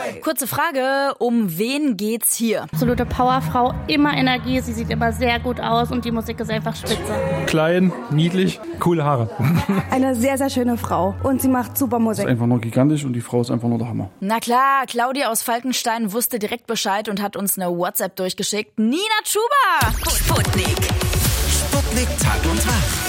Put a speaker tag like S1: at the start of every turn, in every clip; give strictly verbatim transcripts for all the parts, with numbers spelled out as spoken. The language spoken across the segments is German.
S1: Kurze Frage, um wen geht's hier?
S2: Absolute Powerfrau, immer Energie, sie sieht immer sehr gut aus und die Musik ist einfach spitze.
S3: Klein, niedlich, coole Haare.
S4: Eine sehr, sehr schöne Frau und sie macht super Musik.
S3: Ist einfach nur gigantisch und die Frau ist einfach nur der Hammer.
S1: Na klar, Claudia aus Falkenstein wusste direkt Bescheid und hat uns eine WhatsApp durchgeschickt. Nina Chuba!
S5: Sputnik. Sputnik Tag und Tag.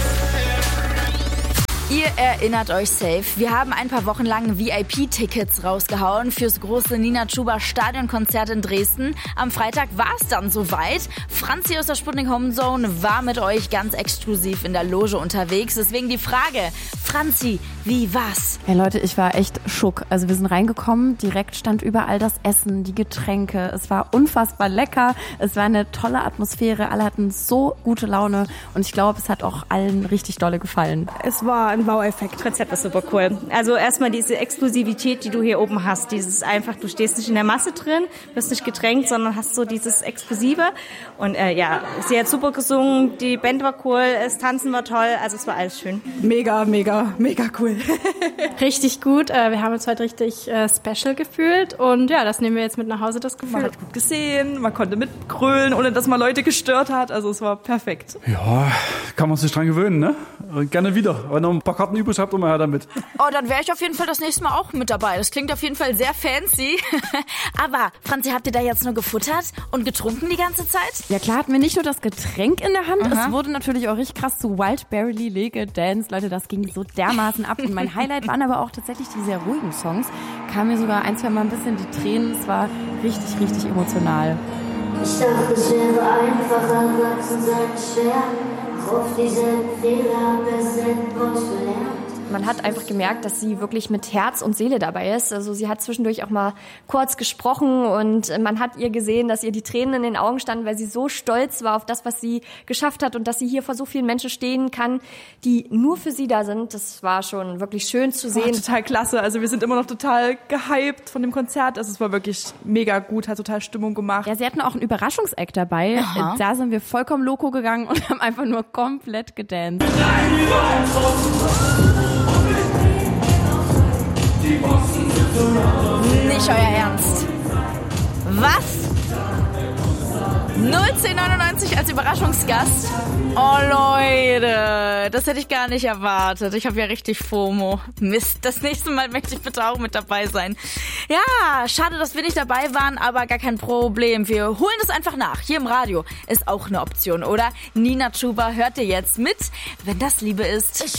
S1: Ihr erinnert euch safe, wir haben ein paar Wochen lang V I P-Tickets rausgehauen fürs große Nina Chuba Stadionkonzert in Dresden. Am Freitag war es dann soweit. Franzi aus der Sputnik Homezone war mit euch ganz exklusiv in der Loge unterwegs. Deswegen die Frage, Franzi, wie war's?
S6: Ja Leute, ich war echt schock. Also wir sind reingekommen, direkt stand überall das Essen, die Getränke. Es war unfassbar lecker, es war eine tolle Atmosphäre, alle hatten so gute Laune und ich glaube, es hat auch allen richtig dolle gefallen.
S4: Es war ein Wow-Effekt.
S7: Das Konzept ist super cool. Also erstmal diese Exklusivität, die du hier oben hast. Dieses einfach, du stehst nicht in der Masse drin, bist nicht gedrängt, sondern hast so dieses Exklusive. Und äh, ja, sie hat super gesungen, die Band war cool, das Tanzen war toll, also es war alles schön.
S4: Mega, mega, mega cool.
S2: Richtig gut, wir haben uns heute richtig special gefühlt und ja, das nehmen wir jetzt mit nach Hause, das Gefühl.
S8: Man hat gut gesehen, man konnte mitgrölen, ohne dass man Leute gestört hat, also es war perfekt.
S3: Ja, kann man sich dran gewöhnen, ne? Gerne wieder. Wenn ihr ein paar Karten übrig habt, immer her damit.
S1: Oh, dann wäre ich auf jeden Fall das nächste Mal auch mit dabei. Das klingt auf jeden Fall sehr fancy. Aber, Franzi, habt ihr da jetzt nur gefuttert und getrunken die ganze Zeit?
S6: Ja klar, hatten wir nicht nur das Getränk in der Hand,
S1: Aha.
S6: Es wurde natürlich auch richtig krass zu Wildberry Lee gedanced. Leute, das ging so dermaßen ab. Und mein Highlight waren aber auch tatsächlich die sehr ruhigen Songs. Kam mir sogar ein, zwei Mal ein bisschen die Tränen. Es war richtig, richtig emotional.
S9: Ich dachte, es wäre einfacher, wachsen sein schwer. Auf dieselben Fehler, derselben Wort gelernt.
S10: Man hat einfach gemerkt, dass sie wirklich mit Herz und Seele dabei ist. Also sie hat zwischendurch auch mal kurz gesprochen und man hat ihr gesehen, dass ihr die Tränen in den Augen standen, weil sie so stolz war auf das, was sie geschafft hat und dass sie hier vor so vielen Menschen stehen kann, die nur für sie da sind. Das war schon wirklich schön zu sehen.
S8: War total klasse. Also wir sind immer noch total gehypt von dem Konzert. Also es war wirklich mega gut, hat total Stimmung gemacht.
S6: Ja, sie hatten auch einen Überraschungsact dabei.
S1: Aha.
S6: Da sind wir vollkommen loco gegangen und haben einfach nur komplett gedanced.
S1: Nicht euer Ernst. Was? null zehn neunundneunzig als Überraschungsgast? Oh Leute, das hätte ich gar nicht erwartet. Ich habe ja richtig FOMO. Mist, das nächste Mal möchte ich bitte auch mit dabei sein. Ja, schade, dass wir nicht dabei waren, aber gar kein Problem. Wir holen das einfach nach. Hier im Radio ist auch eine Option, oder? Nina Chuba hört ihr jetzt mit, wenn das Liebe ist.